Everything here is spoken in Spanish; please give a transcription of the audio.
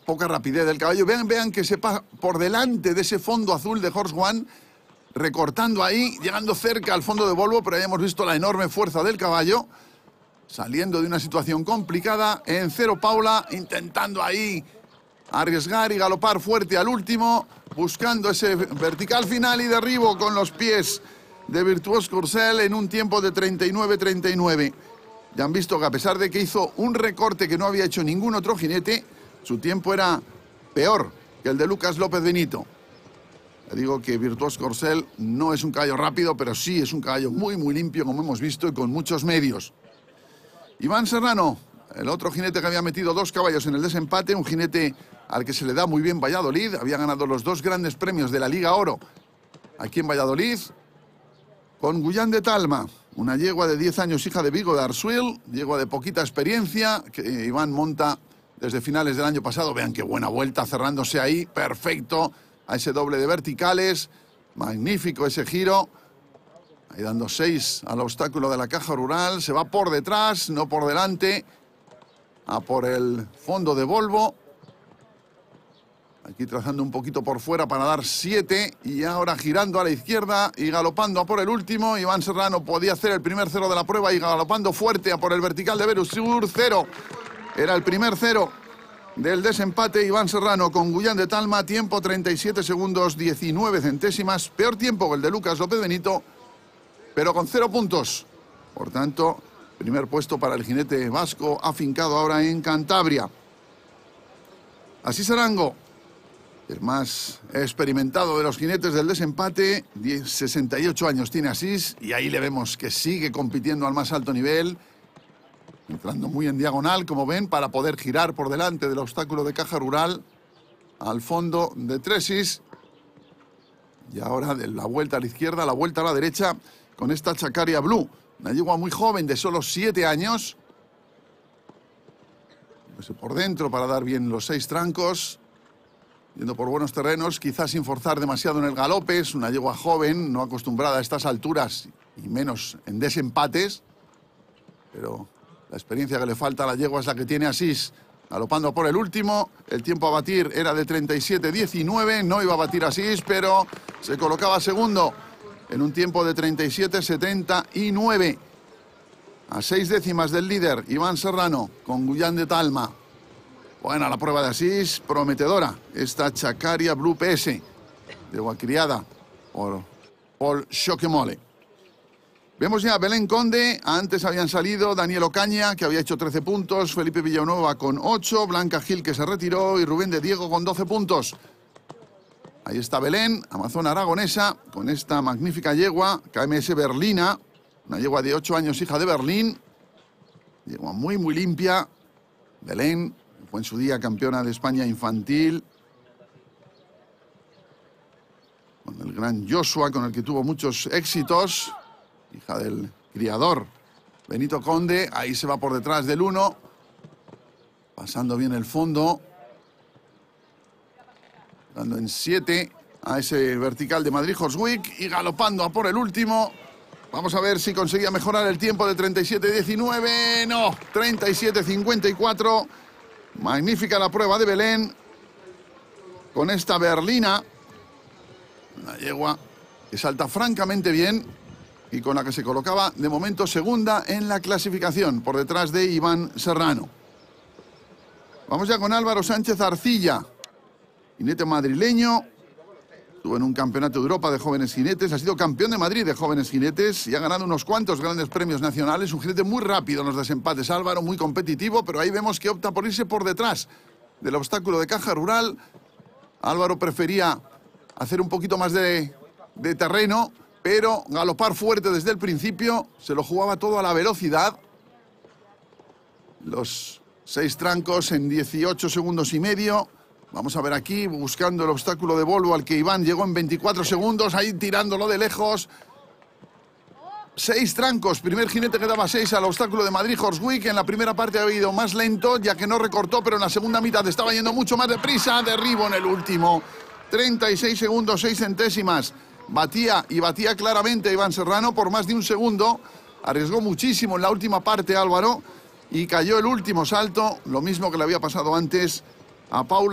poca rapidez del caballo. Vean que se pasa por delante de ese fondo azul de Horse One, recortando ahí, llegando cerca al fondo de Volvo, pero ya hemos visto la enorme fuerza del caballo, saliendo de una situación complicada. En cero Paula, intentando ahí arriesgar y galopar fuerte al último, buscando ese vertical final y derribo con los pies de Virtuos Courcelles en un tiempo de 39-39. Ya han visto que a pesar de que hizo un recorte que no había hecho ningún otro jinete, su tiempo era peor que el de Lucas López Benito. Le digo que Virtuos Courcelles no es un caballo rápido, pero sí es un caballo muy limpio, como hemos visto, y con muchos medios. Iván Serrano, el otro jinete que había metido 2 caballos en el desempate, un jinete al que se le da muy bien Valladolid, había ganado los 2 grandes premios de la Liga Oro aquí en Valladolid, con Guyán de Talma, una yegua de 10 años, hija de Vigo de Arsuil, yegua de poquita experiencia, que Iván monta desde finales del año pasado. Vean qué buena vuelta, cerrándose ahí, perfecto, a ese doble de verticales, magnífico ese giro, ahí dando 6 al obstáculo de la caja rural, se va por detrás, no por delante, a por el fondo de Volvo, aquí trazando un poquito por fuera para dar 7, y ahora girando a la izquierda y galopando a por el último. Iván Serrano podía hacer el primer 0 de la prueba y galopando fuerte a por el vertical de Verusur, 0. Era el primer 0 del desempate. Iván Serrano con Guyán de Talma, tiempo 37 segundos 19 centésimas, peor tiempo que el de Lucas López Benito, pero con 0 puntos. Por tanto, primer puesto para el jinete vasco, afincado ahora en Cantabria. Asís Arango, el más experimentado de los jinetes del desempate, 68 años tiene Asís, y ahí le vemos que sigue compitiendo al más alto nivel, entrando muy en diagonal, como ven, para poder girar por delante del obstáculo de caja rural al fondo de Tresis. Y ahora de la vuelta a la izquierda, la vuelta a la derecha, con esta Chacaria Blue, una yegua muy joven de solo 7 años. Por dentro para dar bien los 6 trancos, yendo por buenos terrenos, quizás sin forzar demasiado en el galope. Es una yegua joven, no acostumbrada a estas alturas y menos en desempates, pero la experiencia que le falta a la yegua es la que tiene Asís, galopando por el último. El tiempo a batir era de 37-19, no iba a batir Asís, pero se colocaba segundo en un tiempo de 37-79, a 6 décimas del líder Iván Serrano con Guyán de Talma. Buena la prueba de Asís, prometedora esta Chacaria Blue PS, yegua criada por Paul Choquemole. Vemos ya a Belén Conde, antes habían salido Daniel Ocaña, que había hecho 13 puntos, Felipe Villanueva con 8, Blanca Gil, que se retiró, y Rubén de Diego con 12 puntos. Ahí está Belén, amazona aragonesa, con esta magnífica yegua, KMS Berlina, una yegua de 8 años, hija de Berlín, yegua muy limpia. Belén fue en su día campeona de España infantil, con el gran Joshua, con el que tuvo muchos éxitos, hija del criador Benito Conde. Ahí se va por detrás del 1, pasando bien el fondo, dando en 7 a ese vertical de Madrid Horse Week y galopando a por el último. Vamos a ver si conseguía mejorar el tiempo de 37-19. No, 37-54. Magnífica la prueba de Belén con esta Berlina, una yegua que salta francamente bien y con la que se colocaba de momento segunda en la clasificación, por detrás de Iván Serrano. Vamos ya con Álvaro Sánchez Arcilla, jinete madrileño. Estuvo en un campeonato de Europa de jóvenes jinetes, ha sido campeón de Madrid de jóvenes jinetes y ha ganado unos cuantos grandes premios nacionales. Un jinete muy rápido en los desempates, Álvaro, muy competitivo, pero ahí vemos que opta por irse por detrás del obstáculo de caja rural. Álvaro prefería hacer un poquito más de terreno, pero galopar fuerte desde el principio. Se lo jugaba todo a la velocidad. Los 6 trancos en 18 segundos y medio. Vamos a ver aquí, buscando el obstáculo de Volvo, al que Iván llegó en 24 segundos, ahí tirándolo de lejos. 6 trancos, primer jinete que daba 6 al obstáculo de Madrid Horse Week. En la primera parte ha ido más lento, ya que no recortó, pero en la segunda mitad estaba yendo mucho más deprisa. Derribo en el último, 36 segundos, 6 centésimas. Batía claramente Iván Serrano por más de un segundo. Arriesgó muchísimo en la última parte Álvaro y cayó el último salto, lo mismo que le había pasado antes a Paula